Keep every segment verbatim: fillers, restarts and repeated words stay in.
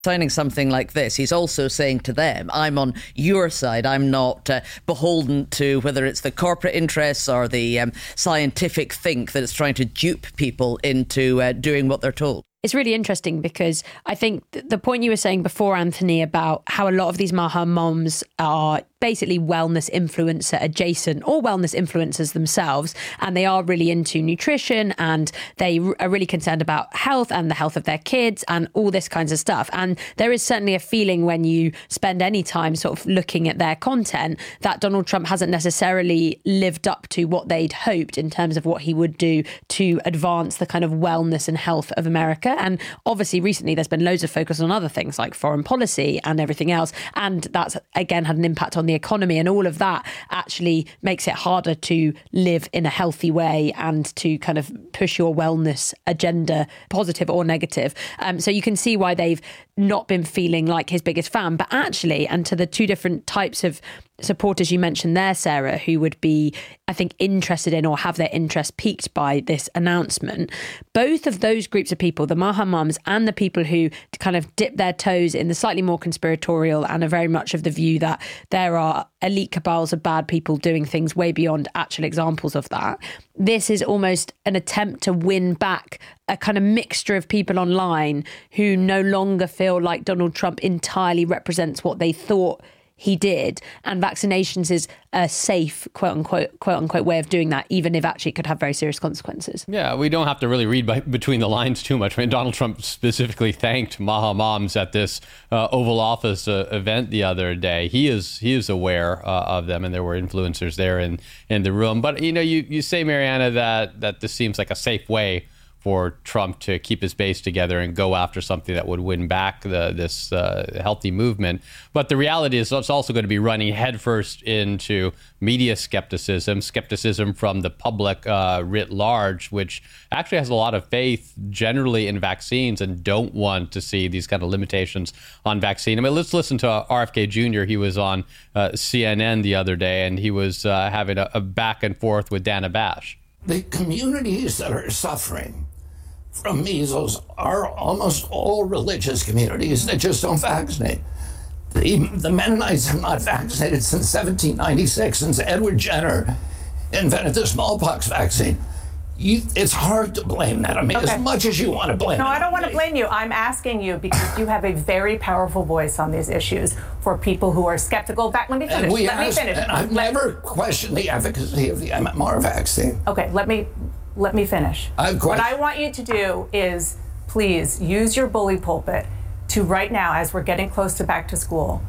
signing something like this, he's also saying to them, I'm on your side. I'm not uh, beholden to whether it's the corporate interests or the um, scientific think that it's trying to dupe people into uh, doing what they're told. It's really interesting because I think the point you were saying before, Anthony, about how a lot of these Maha moms are basically wellness influencer adjacent or wellness influencers themselves, and they are really into nutrition and they are really concerned about health and the health of their kids and all this kinds of stuff. And there is certainly a feeling when you spend any time sort of looking at their content that Donald Trump hasn't necessarily lived up to what they'd hoped in terms of what he would do to advance the kind of wellness and health of America. And obviously recently there's been loads of focus on other things like foreign policy and everything else, and that's again had an impact on the economy, and all of that actually makes it harder to live in a healthy way and to kind of push your wellness agenda, positive or negative. Um, so you can see why they've not been feeling like his biggest fan. But actually, and to the two different types of supporters you mentioned there, Sarah, who would be, I think, interested in or have their interest piqued by this announcement, both of those groups of people, the Maha mums and the people who kind of dip their toes in the slightly more conspiratorial and are very much of the view that there are elite cabals of bad people doing things way beyond actual examples of that. This is almost an attempt to win back a kind of mixture of people online who no longer feel like Donald Trump entirely represents what they thought he did, and vaccinations is a safe, quote unquote, quote unquote way of doing that, even if actually it could have very serious consequences. Yeah, we don't have to really read by, between the lines too much. I mean, Donald Trump specifically thanked Maha moms at this uh, Oval Office uh, event the other day. He is he is aware uh, of them, and there were influencers there in, in the room. But you know, you, you say, Mariana, that that this seems like a safe way for Trump to keep his base together and go after something that would win back the, this uh, healthy movement. But the reality is it's also going to be running headfirst into media skepticism, skepticism from the public uh, writ large, which actually has a lot of faith generally in vaccines and don't want to see these kind of limitations on vaccine. I mean, let's listen to R F K Junior He was on uh, C N N the other day, and he was uh, having a, a back and forth with Dana Bash. The communities that are suffering from measles are almost all religious communities that just don't vaccinate. The, the Mennonites have not vaccinated since seventeen ninety-six, since Edward Jenner invented the smallpox vaccine. You, it's hard to blame that. I mean, okay. As much as you want to blame No, it. I don't want to blame you. I'm asking you because you have a very powerful voice on these issues for people who are skeptical. Back, let me finish. And we let asked, me finish. And I've let, never questioned the efficacy of the M M R vaccine. Okay, let me let me finish. I've what I want you to do is please use your bully pulpit to right now, as we're getting close to back to school,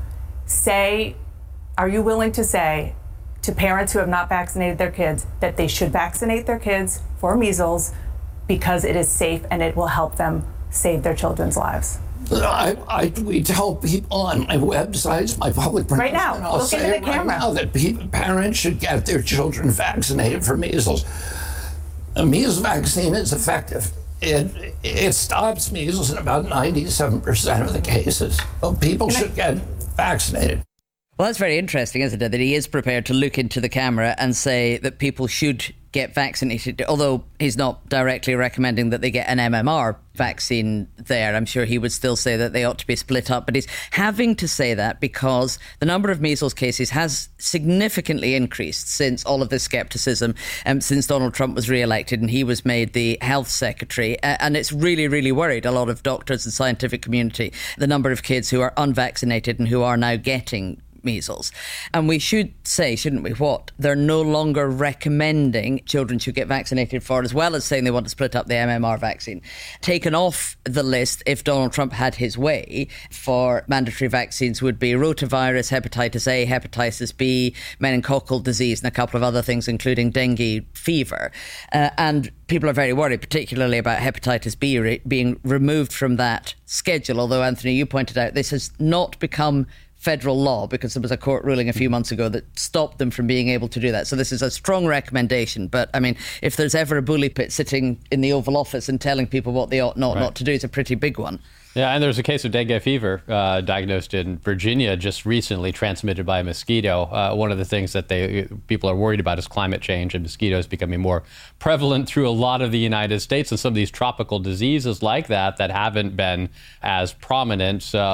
say, are you willing to say to parents who have not vaccinated their kids that they should vaccinate their kids for measles because it is safe and it will help them save their children's lives? I, I, we tell people on my websites, my public right now, I'll look say into the it right camera. now that people, parents should get their children vaccinated for measles. A measles vaccine is effective. It it stops measles in about ninety-seven percent of the cases. Well, people Can should I- get vaccinated. Well, that's very interesting, isn't it, that he is prepared to look into the camera and say that people should get vaccinated, although he's not directly recommending that they get an M M R vaccine there. I'm sure he would still say that they ought to be split up, but he's having to say that because the number of measles cases has significantly increased since all of this skepticism, um, since Donald Trump was re-elected and he was made the health secretary. Uh, and it's really, really worried a lot of doctors and scientific community, the number of kids who are unvaccinated and who are now getting measles. And we should say, shouldn't we, what they're no longer recommending children should get vaccinated for, as well as saying they want to split up the M M R vaccine. Taken off the list, if Donald Trump had his way, for mandatory vaccines would be rotavirus, hepatitis A, hepatitis B, meningococcal disease, and a couple of other things, including dengue fever. Uh, and people are very worried, particularly about hepatitis B re- being removed from that schedule. Although, Anthony, you pointed out this has not become federal law because there was a court ruling a few months ago that stopped them from being able to do that. So this is a strong recommendation. But I mean, if there's ever a bully pit sitting in the Oval Office and telling people what they ought not, right. not to do, it's a pretty big one. Yeah, and there's a case of dengue fever uh, diagnosed in Virginia just recently, transmitted by a mosquito. Uh, one of the things that they people are worried about is climate change and mosquitoes becoming more prevalent through a lot of the United States, and some of these tropical diseases like that that haven't been as prominent uh,